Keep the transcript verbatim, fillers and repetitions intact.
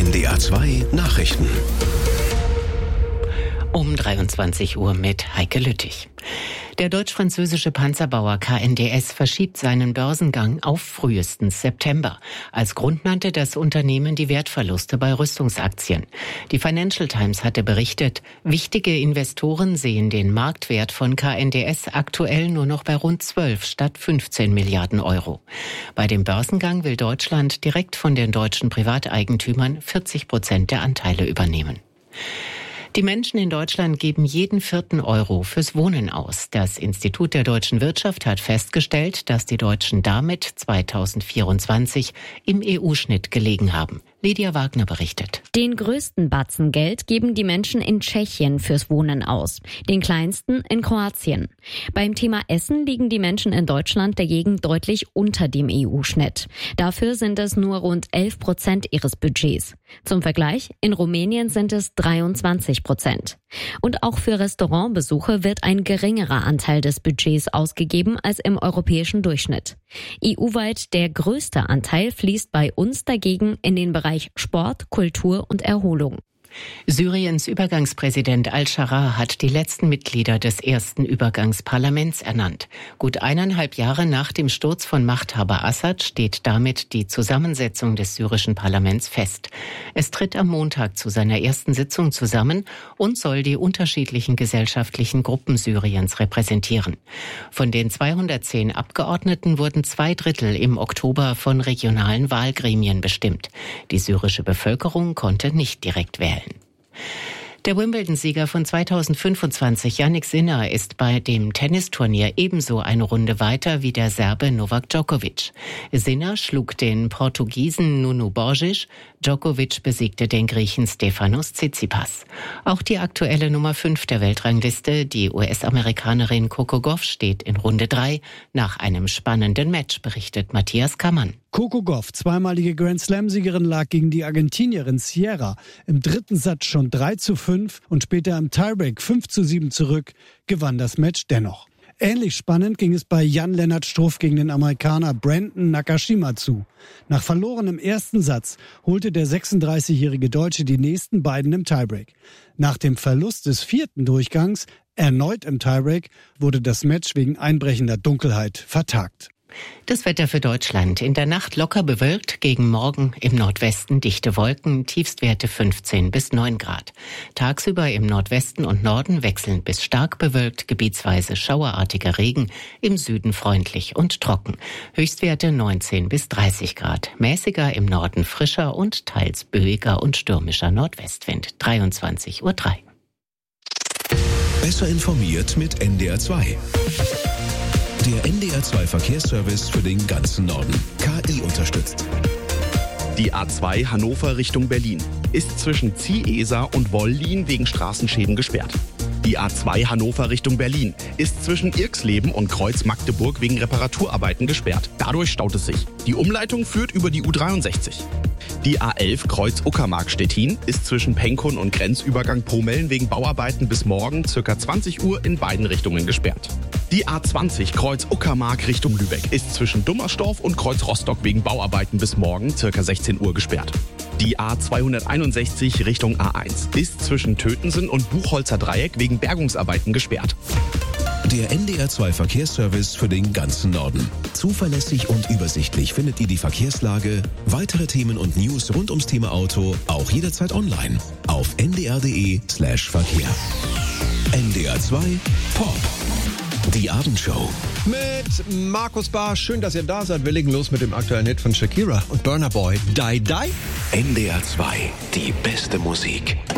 N D R zwei Nachrichten. Um dreiundzwanzig Uhr mit Heike Lüttich. Der deutsch-französische Panzerbauer K N D S verschiebt seinen Börsengang auf frühestens September. Als Grund nannte das Unternehmen die Wertverluste bei Rüstungsaktien. Die Financial Times hatte berichtet, wichtige Investoren sehen den Marktwert von K N D S aktuell nur noch bei rund zwölf statt fünfzehn Milliarden Euro. Bei dem Börsengang will Deutschland direkt von den deutschen Privateigentümern vierzig Prozent der Anteile übernehmen. Die Menschen in Deutschland geben jeden vierten Euro fürs Wohnen aus. Das Institut der deutschen Wirtschaft hat festgestellt, dass die Deutschen damit zweitausendvierundzwanzig im E U-Schnitt gelegen haben. Lydia Wagner berichtet. Den größten Batzen Geld geben die Menschen in Tschechien fürs Wohnen aus, den kleinsten in Kroatien. Beim Thema Essen liegen die Menschen in Deutschland dagegen deutlich unter dem E U-Schnitt. Dafür sind es nur rund elf Prozent ihres Budgets. Zum Vergleich, in Rumänien sind es dreiundzwanzig Prozent. Und auch für Restaurantbesuche wird ein geringerer Anteil des Budgets ausgegeben als im europäischen Durchschnitt. E U-weit der größte Anteil fließt bei uns dagegen in den Bereich Sport, Kultur und Erholung. Syriens Übergangspräsident al-Sharaa hat die letzten Mitglieder des ersten Übergangsparlaments ernannt. Gut eineinhalb Jahre nach dem Sturz von Machthaber Assad steht damit die Zusammensetzung des syrischen Parlaments fest. Es tritt am Montag zu seiner ersten Sitzung zusammen und soll die unterschiedlichen gesellschaftlichen Gruppen Syriens repräsentieren. Von den zweihundertzehn Abgeordneten wurden zwei Drittel im Oktober von regionalen Wahlgremien bestimmt. Die syrische Bevölkerung konnte nicht direkt wählen. Der Wimbledon-Sieger von zweitausendfünfundzwanzig, Jannik Sinner, ist bei dem Tennisturnier ebenso eine Runde weiter wie der Serbe Novak Djokovic. Sinner schlug den Portugiesen Nuno Borges, Djokovic besiegte den Griechen Stefanos Tsitsipas. Auch die aktuelle Nummer fünf der Weltrangliste, die U S-Amerikanerin Coco Gauff, steht in Runde drei nach einem spannenden Match, berichtet Matthias Kammann. Coco Gauff, zweimalige Grand-Slam-Siegerin, lag gegen die Argentinierin Sierra im dritten Satz schon drei zu fünf und später im Tiebreak fünf zu sieben zurück, gewann das Match dennoch. Ähnlich spannend ging es bei Jan-Lennart Struff gegen den Amerikaner Brandon Nakashima zu. Nach verlorenem ersten Satz holte der sechsunddreißigjährige Deutsche die nächsten beiden im Tiebreak. Nach dem Verlust des vierten Durchgangs, erneut im Tiebreak, wurde das Match wegen einbrechender Dunkelheit vertagt. Das Wetter für Deutschland. In der Nacht locker bewölkt, gegen Morgen im Nordwesten dichte Wolken, Tiefstwerte fünfzehn bis neun Grad. Tagsüber im Nordwesten und Norden wechselnd bis stark bewölkt, gebietsweise schauerartiger Regen, im Süden freundlich und trocken. Höchstwerte neunzehn bis dreißig Grad. Mäßiger im Norden frischer und teils böiger und stürmischer Nordwestwind. dreiundzwanzig Uhr drei. Besser informiert mit N D R zwei. Der N D R zwei Verkehrsservice für den ganzen Norden. K I unterstützt. Die A zwei Hannover Richtung Berlin ist zwischen Zieesa und Wollin wegen Straßenschäden gesperrt. Die A zwei Hannover Richtung Berlin ist zwischen Irxleben und Kreuz Magdeburg wegen Reparaturarbeiten gesperrt. Dadurch staut es sich. Die Umleitung führt über die U dreiundsechzig. Die A elf Kreuz Uckermark-Stettin ist zwischen Penkun und Grenzübergang Pomellen wegen Bauarbeiten bis morgen ca. zwanzig Uhr in beiden Richtungen gesperrt. Die A zwanzig Kreuz Uckermark Richtung Lübeck ist zwischen Dummersdorf und Kreuz Rostock wegen Bauarbeiten bis morgen ca. sechzehn Uhr gesperrt. Die A zweihunderteinundsechzig Richtung A eins ist zwischen Tötensen und Buchholzer Dreieck wegen Bergungsarbeiten gesperrt. Der N D R zwei Verkehrsservice für den ganzen Norden. Zuverlässig und übersichtlich findet ihr die Verkehrslage, weitere Themen und News rund ums Thema Auto auch jederzeit online auf n d r punkt d e slash verkehr. N D R zwei Pop. Die Abendshow. Mit Markus Barr. Schön, dass ihr da seid. Wir legen los mit dem aktuellen Hit von Shakira und Burna Boy. Die Die. N D R zwei. Die beste Musik.